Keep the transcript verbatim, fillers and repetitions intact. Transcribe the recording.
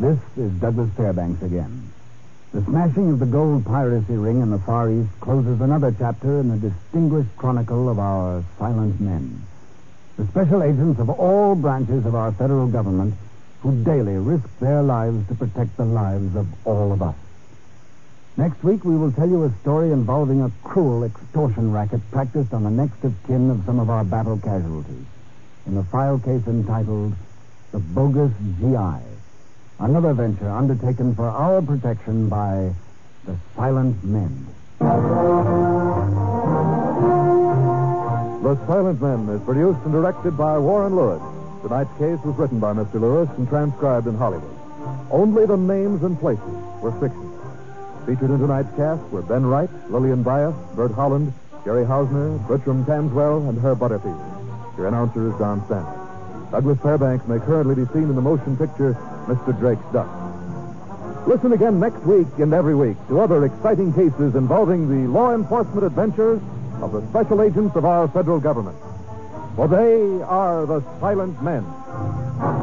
This is Douglas Fairbanks again. The smashing of the gold piracy ring in the Far East closes another chapter in the distinguished chronicle of our silent men. The special agents of all branches of our federal government who daily risk their lives to protect the lives of all of us. Next week, we will tell you a story involving a cruel extortion racket practiced on the next of kin of some of our battle casualties in the file case entitled The Bogus G I. Another venture undertaken for our protection by the Silent Men. The Silent Men is produced and directed by Warren Lewis. Tonight's case was written by Mister Lewis and transcribed in Hollywood. Only the names and places were fiction. Featured in tonight's cast were Ben Wright, Lillian Bias, Bert Holland, Jerry Hausner, Bertram Tanswell, and Herb Butterfield. Your announcer is Don Stanley. Douglas Fairbanks may currently be seen in the motion picture Mister Drake's Duck. Listen again next week and every week to other exciting cases involving the law enforcement adventures of the special agents of our federal government. For they are the Silent Men.